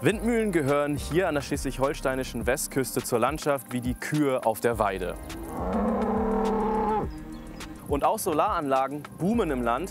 Windmühlen gehören hier an der schleswig-holsteinischen Westküste zur Landschaft wie die Kühe auf der Weide. Und auch Solaranlagen boomen im Land.